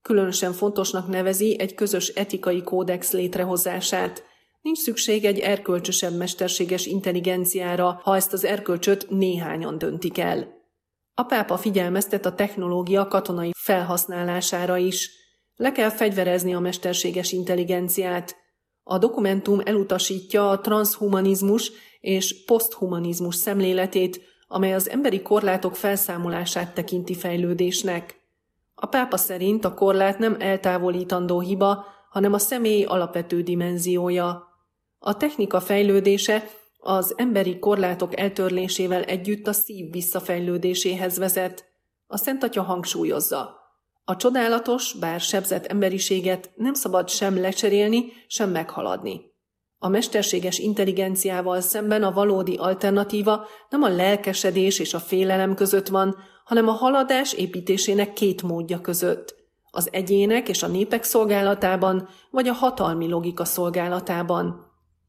Különösen fontosnak nevezi egy közös etikai kódex létrehozását. Nincs szükség egy erkölcsösebb mesterséges intelligenciára, ha ezt az erkölcsöt néhányan döntik el. A pápa figyelmeztet a technológia katonai felhasználására is. Le kell fegyverezni a mesterséges intelligenciát. A dokumentum elutasítja a transhumanizmus és poszthumanizmus szemléletét, amely az emberi korlátok felszámolását tekinti fejlődésnek. A pápa szerint a korlát nem eltávolítandó hiba, hanem a személy alapvető dimenziója. A technika fejlődése az emberi korlátok eltörlésével együtt a szív visszafejlődéséhez vezet. A Szent Atya hangsúlyozza: a csodálatos, bár sebzett emberiséget nem szabad sem lecserélni, sem meghaladni. A mesterséges intelligenciával szemben a valódi alternatíva nem a lelkesedés és a félelem között van, hanem a haladás építésének két módja között: az egyének és a népek szolgálatában, vagy a hatalmi logika szolgálatában.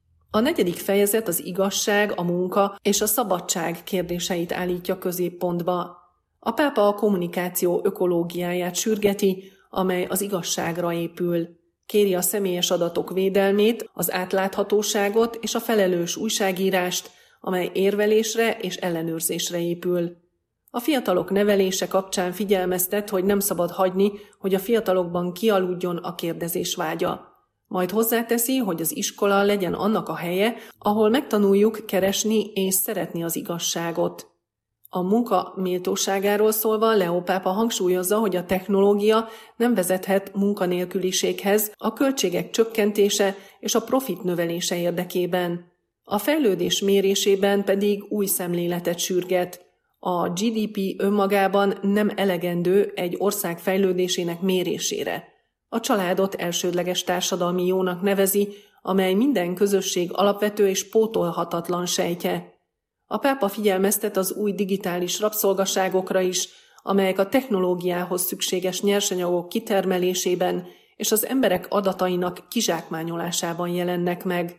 A 4. fejezet az igazság, a munka és a szabadság kérdéseit állítja középpontba. A pápa a kommunikáció ökológiáját sürgeti, amely az igazságra épül. Kéri a személyes adatok védelmét, az átláthatóságot és a felelős újságírást, amely érvelésre és ellenőrzésre épül. A fiatalok nevelése kapcsán figyelmeztet, hogy nem szabad hagyni, hogy a fiatalokban kialudjon a kérdezés vágya. Majd hozzáteszi, hogy az iskola legyen annak a helye, ahol megtanuljuk keresni és szeretni az igazságot. A munka méltóságáról szólva Leó pápa hangsúlyozza, hogy a technológia nem vezethet munkanélküliséghez, a költségek csökkentése és a profit növelése érdekében. A fejlődés mérésében pedig új szemléletet sürget. A GDP önmagában nem elegendő egy ország fejlődésének mérésére. A családot elsődleges társadalmi jónak nevezi, amely minden közösség alapvető és pótolhatatlan sejtje. A pápa figyelmeztet az új digitális rabszolgaságokra is, amelyek a technológiához szükséges nyersanyagok kitermelésében és az emberek adatainak kizsákmányolásában jelennek meg.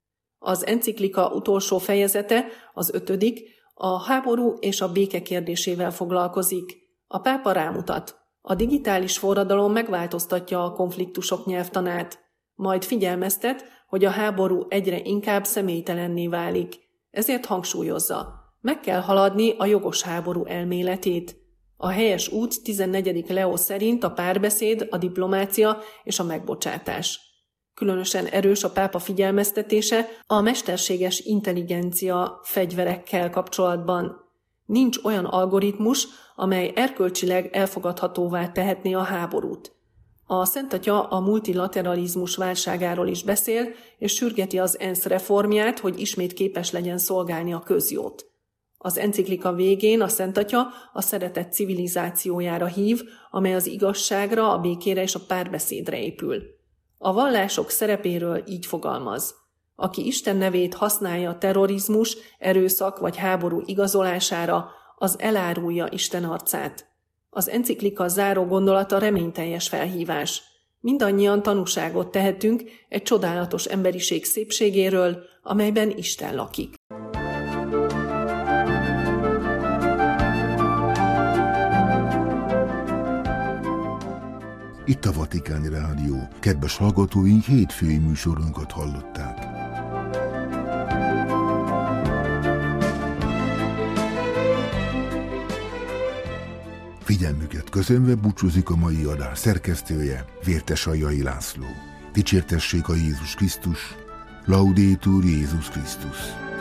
Az enciklika utolsó fejezete, az 5., a háború és a béke kérdésével foglalkozik. A pápa rámutat: a digitális forradalom megváltoztatja a konfliktusok nyelvtanát, majd figyelmeztet, hogy a háború egyre inkább személytelenné válik. Ezért hangsúlyozza: meg kell haladni a jogos háború elméletét. A helyes út 14. Leó szerint a párbeszéd, a diplomácia és a megbocsátás. Különösen erős a pápa figyelmeztetése a mesterséges intelligencia fegyverekkel kapcsolatban. Nincs olyan algoritmus, amely erkölcsileg elfogadhatóvá tehetné a háborút. A Szent Atya a multilateralizmus válságáról is beszél, és sürgeti az ENSZ reformját, hogy ismét képes legyen szolgálni a közjót. Az enciklika végén a Szent Atya a szeretet civilizációjára hív, amely az igazságra, a békére és a párbeszédre épül. A vallások szerepéről így fogalmaz: aki Isten nevét használja a terrorizmus, erőszak vagy háború igazolására, az elárulja Isten arcát. Az enciklika záró gondolata reményteljes felhívás. Mindannyian tanúságot tehetünk egy csodálatos emberiség szépségéről, amelyben Isten lakik. Itt a Vatikáni Rádió. Kedves hallgatóink, hétfői műsorunkat hallották. Figyelmüket köszönve búcsúzik a mai adás szerkesztője, Vértes Aljai László. Dicsértessék a Jézus Krisztus, Laudetur Jézus Krisztus.